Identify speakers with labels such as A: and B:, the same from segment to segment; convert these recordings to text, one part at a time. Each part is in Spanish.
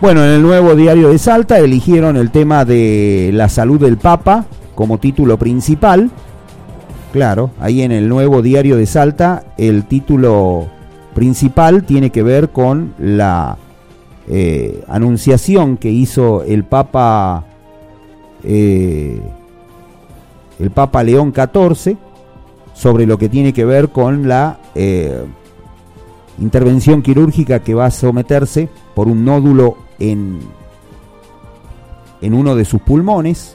A: Bueno, en el Nuevo Diario de Salta eligieron el tema de la salud del Papa como título principal. Claro, ahí en el Nuevo Diario de Salta el título principal tiene que ver con la anunciación que hizo el Papa León XIV sobre lo que tiene que ver con la intervención quirúrgica que va a someterse por un nódulo en uno de sus pulmones.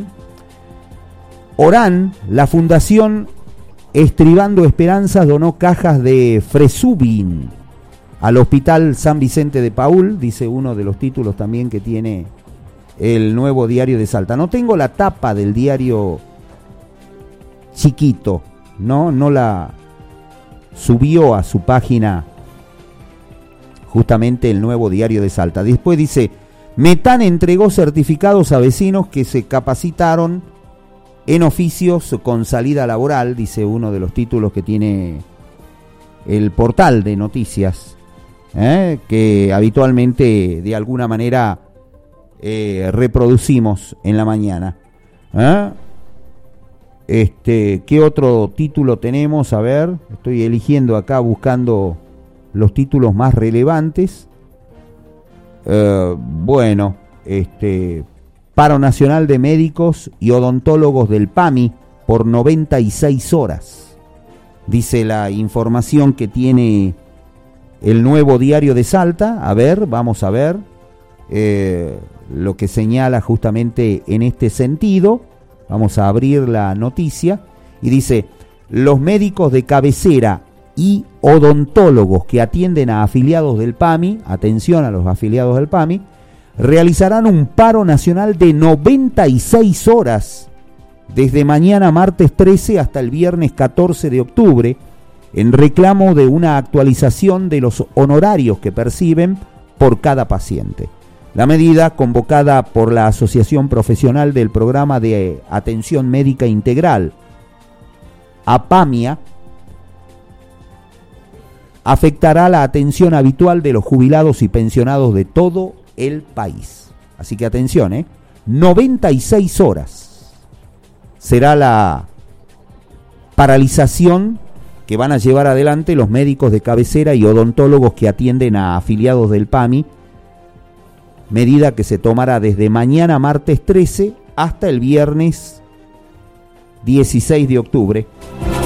A: Orán, la Fundación Estribando Esperanzas, donó cajas de Fresubin al Hospital San Vicente de Paúl, dice uno de los títulos también que tiene el Nuevo Diario de Salta. No tengo la tapa del diario chiquito, no la subió a su página justamente el Nuevo Diario de Salta. Después dice, Metán entregó certificados a vecinos que se capacitaron en oficios con salida laboral, dice uno de los títulos que tiene el portal de noticias, que habitualmente de alguna manera reproducimos en la mañana. ¿Qué otro título tenemos? A ver, estoy eligiendo acá, buscando los títulos más relevantes. Paro Nacional de Médicos y Odontólogos del PAMI por 96 horas. Dice la información que tiene el Nuevo Diario de Salta. A ver, vamos a ver lo que señala justamente en este sentido. Vamos a abrir la noticia y dice, los médicos de cabecera y odontólogos que atienden a afiliados del PAMI, atención a los afiliados del PAMI, realizarán un paro nacional de 96 horas desde mañana martes 13 hasta el viernes 14 de octubre en reclamo de una actualización de los honorarios que perciben por cada paciente. La medida, convocada por la Asociación Profesional del Programa de Atención Médica Integral, APAMIA, afectará la atención habitual de los jubilados y pensionados de todo el país. Así que atención, 96 horas será la paralización que van a llevar adelante los médicos de cabecera y odontólogos que atienden a afiliados del PAMI, medida que se tomará desde mañana martes 13 hasta el viernes 16 de octubre.